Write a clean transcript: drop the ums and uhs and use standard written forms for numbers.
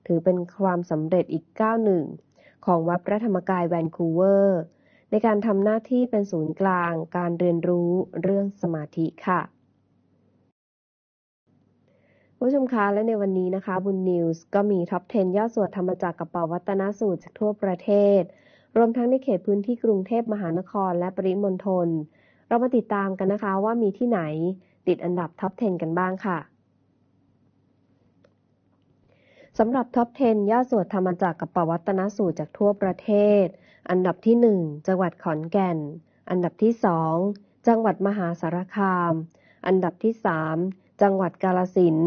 ถือเป็นความสำเร็จอีกก้าวหนึ่งของวัดพระธรรมกายแวนคูเวอร์ในการทำหน้าที่เป็นศูนย์กลางการเรียนรู้เรื่องสมาธิค่ะผู้ชมคะและในวันนี้นะคะบุญนิวส์ก็มีท็อป 10 ยอดสวดธรรมจักรกับเป่าวัตนสูตรจากทั่วประเทศรวมทั้งในเขตพื้นที่กรุงเทพมหานครและปริมณฑลเรามาติดตามกันนะคะว่ามีที่ไหนติดอันดับท็อป 10 กันบ้างค่ะสำหรับท็อป 10 ยอดสวดธรรมจักรกับเป่าวัตนสูตรจากทั่วประเทศอันดับที่ 1 จังหวัดขอนแก่นอันดับที่ 2 จังหวัดมหาสารคามอันดับที่ 3 จังหวัดกาฬสินธุ์